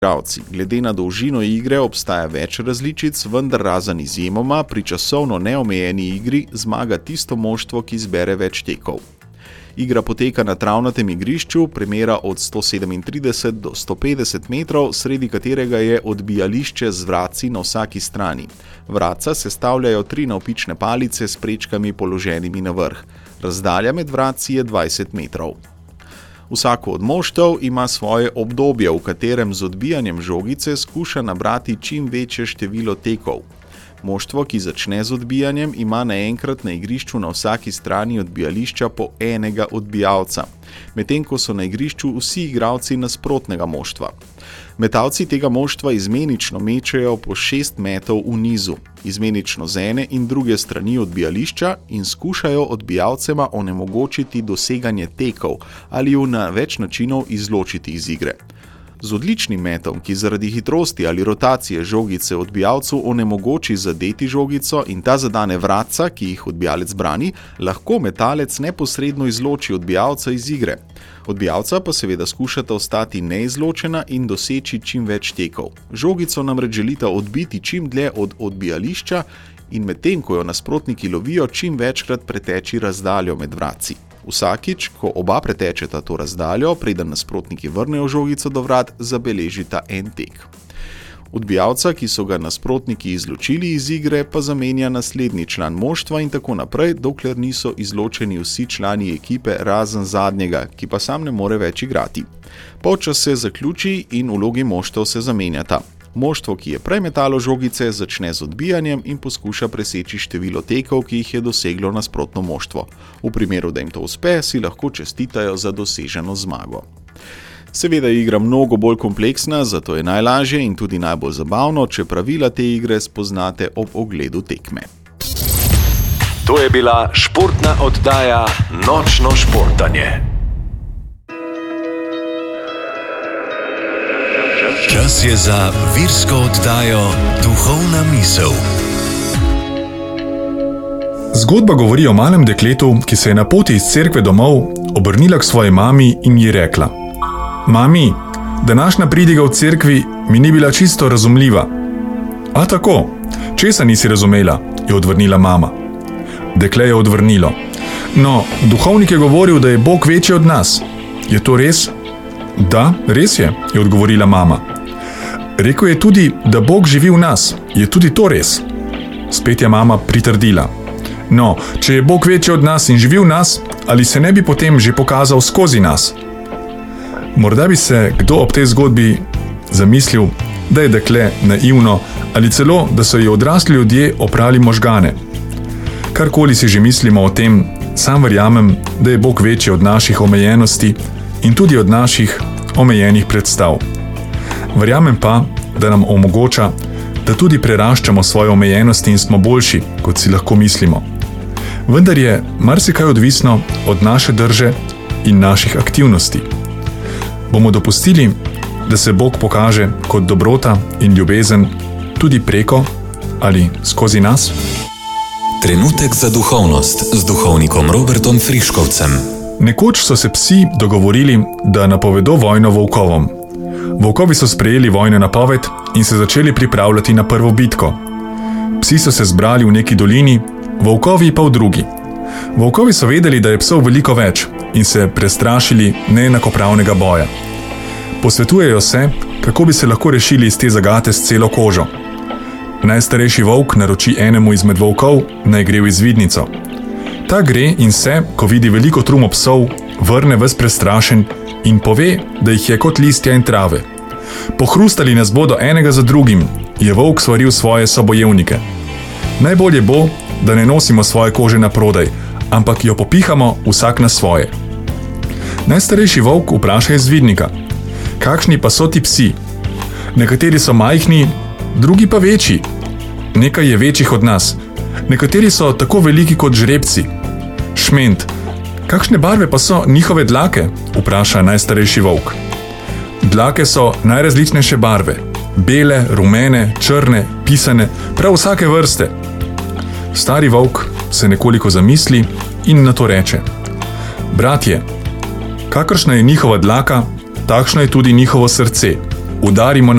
igralci. Glede na dolžino igre obstaja več različic, vendar razen izjemoma pri časovno neomejeni igri zmaga tisto moštvo, ki zbere več tekov. Igra poteka na travnatem igrišču, premera od 137 do 150 metrov, sredi katerega je odbijališče z vratci na vsaki strani. Vratca sestavljajo 3 navpične palice s prečkami položenimi na vrh. Razdalja med vratci je 20 metrov. Vsako od moštev ima svoje obdobje, v katerem z odbijanjem žogice skuša nabrati čim večje število tekov. Moštvo, ki začne z odbijanjem, ima naenkrat na igrišču na vsaki strani odbijališča po enega odbijalca, medtem ko so na igrišču vsi igralci nasprotnega moštva. Metalci tega moštva izmenično mečejo po 6 metov v nizu, izmenično z ene in druge strani odbijališča in skušajo odbijalcema onemogočiti doseganje tekov ali ju na več načinov izločiti iz igre. Z odličnim metom, ki zaradi hitrosti ali rotacije žogice odbijalcu onemogoči zadeti žogico in ta zadane vratca, ki jih odbijalec brani, lahko metalec neposredno izloči odbijalca iz igre. Odbijalca pa seveda skušata ostati neizločena in doseči čim več tekov. Žogico namreč želita odbiti čim dlje od odbijališča in medtem, ko jo nasprotniki lovijo, čim večkrat preteči razdaljo med vratci. Vsakič, ko oba pretečeta to razdaljo, preden nasprotniki vrnejo žogico do vrat, zabeležita en tek. Odbijalca, ki so ga nasprotniki izločili iz igre, pa zamenja naslednji član moštva in tako naprej, dokler niso izločeni vsi člani ekipe razen zadnjega, ki pa sam ne more več igrati. Polčas se zaključi in vlogi moštev se zamenjata. Moštvo, ki je prej metalo žogice, začne z odbijanjem in poskuša preseči število tekov, ki jih je doseglo nasprotno moštvo. V primeru, da jim to uspe, si lahko čestitajo za doseženo zmago. Seveda je igra mnogo bolj kompleksna, zato je najlažje in tudi najbolj zabavno, če pravila te igre spoznate ob ogledu tekme. To je bila športna oddaja Nočno športanje. Čas je za virsko oddajo Duhovna misel. Zgodba govori o malem dekletu, ki se je na poti iz cerkve domov obrnila k svoji mami in ji rekla: Mami, današnja pridiga v cerkvi mi ni bila čisto razumljiva. A tako, česa nisi razumela, je odvrnila mama. Dekle je odvrnilo: No, duhovnik je govoril, da je Bog večji od nas. Je to res? Da, res je odgovorila mama. Rekel je tudi, da Bog živi v nas. Je tudi to res? Spet je mama pritrdila. No, če je Bog večji od nas in živi v nas, ali se ne bi potem že pokazal skozi nas? Morda bi se kdo ob tej zgodbi zamislil, da je dekle naivno ali celo, da so ji odrasli ljudje oprali možgane. Karkoli si že mislimo o tem, sam verjamem, da je Bog večji od naših omejenosti in tudi od naših omejenih predstav. Verjamem pa, da nam omogoča, da tudi preraščamo svoje omejenosti in smo boljši, kot si lahko mislimo. Vendar je marsikaj odvisno od naše drže in naših aktivnosti. Bomo dopustili, da se Bog pokaže kot dobrota in ljubezen tudi preko ali skozi nas? Trenutek za duhovnost z duhovnikom Robertom Friškovcem. Nekoč so se psi dogovorili, da napovedo vojno volkovom. Volkovi so sprejeli vojno napoved in se začeli pripravljati na prvo bitko. Psi so se zbrali v neki dolini, volkovi pa v drugi. Volkovi so vedeli, da je psov veliko več in se prestrašili neenakopravnega boja. Posvetujejo se, kako bi se lahko rešili iz te zagate s celo kožo. Najstarejši volk naroči enemu izmed volkov, naj gre v izvidnico. Ta gre in se, ko vidi veliko trumo psov, vrne ves prestrašen in pove, da jih je kot listja in trave. Pohrustali nas bodo enega za drugim, je volk svaril svoje sobojevnike. Najbolje bo, da ne nosimo svoje kože na prodaj, ampak jo popihamo vsak na svoje. Najstarejši volk vpraša izvidnika: Kakšni pa so ti psi? Nekateri so majhni, drugi pa večji. Nekaj je večjih od nas. Nekateri so tako veliki kot žrebci. Šment: Kakšne barve pa so njihove dlake? Vpraša najstarejši volk. Dlake so najrazličnejše barve. Bele, rumene, črne, pisane, prav vsake vrste. Stari volk se nekoliko zamisli in nato reče: Bratje, kakršna je njihova dlaka, takšno je tudi njihovo srce. udarimo